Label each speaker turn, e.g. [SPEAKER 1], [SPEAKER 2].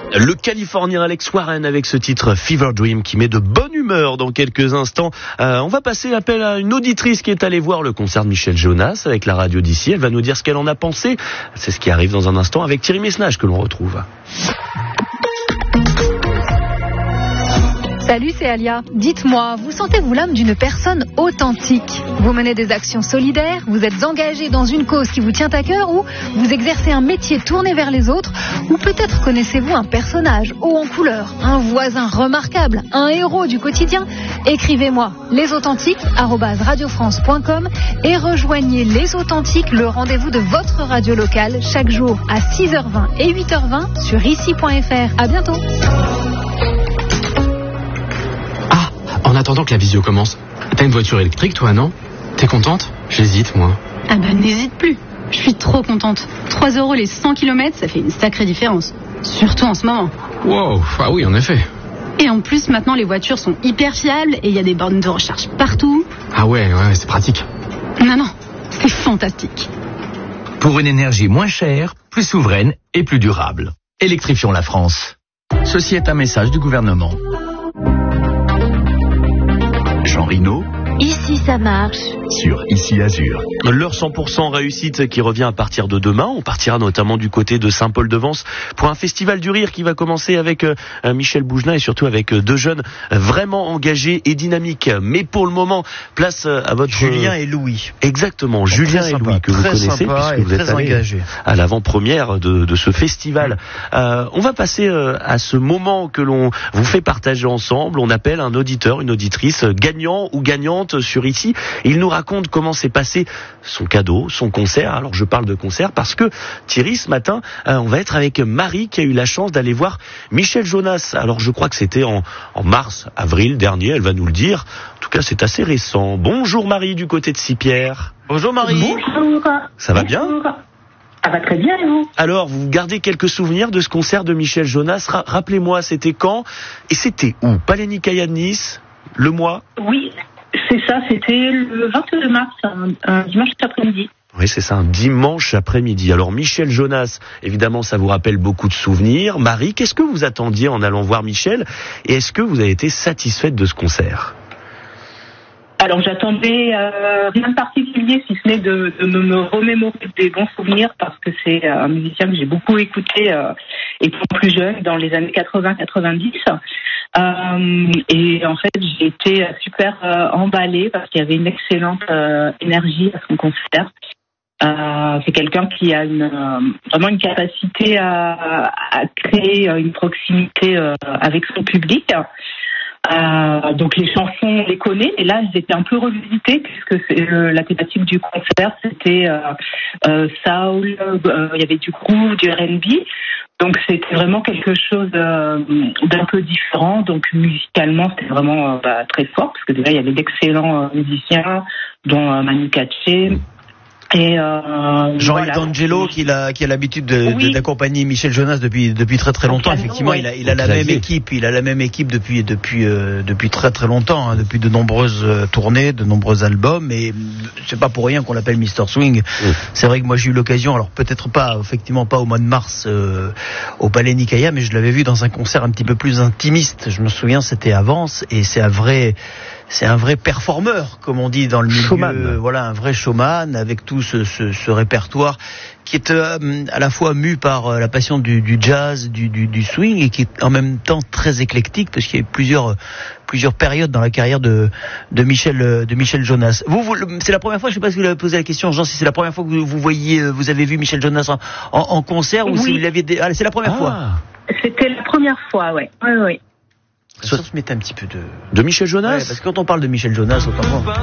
[SPEAKER 1] Le Californien Alex Warren avec ce titre Fever Dream qui met de bonne humeur dans quelques instants. On va passer appel à une auditrice qui est allée voir le concert de Michel Jonas avec la radio d'ici. Elle va nous dire ce qu'elle en a pensé. C'est ce qui arrive dans un instant avec Thierry Messnage que l'on retrouve.
[SPEAKER 2] Salut, c'est Alia. Dites-moi, vous sentez-vous l'âme d'une personne authentique? Vous menez des actions solidaires, vous êtes engagé dans une cause qui vous tient à cœur ou vous exercez un métier tourné vers les autres ou peut-être connaissez-vous un personnage haut en couleur, un voisin remarquable, un héros du quotidien? Écrivez-moi lesauthentiques@radiofrance.com et rejoignez Les Authentiques, le rendez-vous de votre radio locale chaque jour à 6h20 et 8h20 sur ici.fr. À bientôt.
[SPEAKER 3] En attendant que la visio commence, t'as une voiture électrique toi, non? T'es contente? J'hésite, moi.
[SPEAKER 4] Ah bah n'hésite plus, je suis trop contente. 3 € les 100 km, ça fait une sacrée différence. Surtout en ce moment.
[SPEAKER 3] Wow, ah oui, en effet.
[SPEAKER 4] Et en plus, maintenant, les voitures sont hyper fiables et il y a des bornes de recharge partout.
[SPEAKER 3] Ah ouais, c'est pratique.
[SPEAKER 4] Non, c'est fantastique.
[SPEAKER 5] Pour une énergie moins chère, plus souveraine et plus durable. Électrifions la France. Ceci est un message du gouvernement. Jean Rino,
[SPEAKER 2] Ici, ça marche.
[SPEAKER 5] sur Ici Azur.
[SPEAKER 1] L'heure 100% réussite qui revient à partir de demain. On partira notamment du côté de Saint-Paul-de-Vence pour un festival du rire qui va commencer avec Michel Bougenat et surtout avec deux jeunes vraiment engagés et dynamiques. Mais pour le moment, place à votre...
[SPEAKER 6] Julien et Louis.
[SPEAKER 1] Exactement, Julien et Louis que vous connaissez puisque vous êtes
[SPEAKER 6] engagés
[SPEAKER 1] à l'avant-première de ce festival. On va passer à ce moment que l'on vous fait partager ensemble. On appelle un auditeur, une auditrice gagnant ou gagnante sur Ici. Il nous raconte comment s'est passé son cadeau, son concert. Alors je parle de concert parce que Thierry, ce matin, on va être avec Marie qui a eu la chance d'aller voir Michel Jonas. Alors je crois que c'était en mars, avril dernier, elle va nous le dire. En tout cas, c'est assez récent. Bonjour Marie du côté de Sipierre.
[SPEAKER 6] Bonjour Marie.
[SPEAKER 7] Bonjour.
[SPEAKER 1] Ça va bien?
[SPEAKER 7] Ça va très bien et vous?
[SPEAKER 1] Alors, vous gardez quelques souvenirs de ce concert de Michel Jonas. Rappelez-moi, c'était quand? Et c'était où? Palénicaïa de Nice? Le mois?
[SPEAKER 7] Oui, c'est ça, c'était le 22 mars, un dimanche après-midi.
[SPEAKER 1] Oui, c'est ça, un dimanche après-midi. Alors, Michel Jonas, évidemment, ça vous rappelle beaucoup de souvenirs. Marie, qu'est-ce que vous attendiez en allant voir Michel? Et est-ce que vous avez été satisfaite de ce concert?
[SPEAKER 7] Alors, j'attendais rien de particulier, si ce n'est de me remémorer des bons souvenirs, parce que c'est un musicien que j'ai beaucoup écouté étant plus jeune, dans les années 80-90. Et en fait, j'ai été super emballée parce qu'il y avait une excellente énergie à son concert. C'est quelqu'un qui a vraiment une capacité à créer une proximité avec son public. Donc les chansons, on les connaît, et là elles étaient un peu revisitées puisque la thématique du concert c'était soul, il y avait du groove, du R&B, donc c'était vraiment quelque chose d'un peu différent. Donc musicalement c'était vraiment très fort parce que déjà il y avait d'excellents musiciens dont Manu Katché. Et
[SPEAKER 6] Jean-Yves D'Angelo qui a l'habitude d'accompagner Michel Jonas depuis très très longtemps. Effectivement, il a la même équipe, depuis très très longtemps, depuis de nombreuses tournées, de nombreux albums, et c'est pas pour rien qu'on l'appelle Mr Swing. C'est vrai que moi j'ai eu l'occasion, alors peut-être pas effectivement pas au mois de mars au Palais Nicaïa, mais je l'avais vu dans un concert un petit peu plus intimiste. Je me souviens, c'était à Vence, et c'est un vrai performeur, comme on dit dans le milieu.
[SPEAKER 1] Showman.
[SPEAKER 6] Voilà, un vrai showman avec tout ce répertoire qui est à la fois mu par la passion du jazz, du swing, et qui est en même temps très éclectique parce qu'il y a eu plusieurs périodes dans la carrière de Michel Jonas. Vous, c'est la première fois, je sais pas si vous l'avez posé la question, Jean, si c'est la première fois que vous avez vu Michel Jonas en concert, ou si vous l'aviez c'est la première fois.
[SPEAKER 7] C'était la première fois, oui.
[SPEAKER 6] Ça se met un petit peu
[SPEAKER 1] de Michel Jonas.
[SPEAKER 6] Ouais, parce que quand on parle de Michel Jonas, autant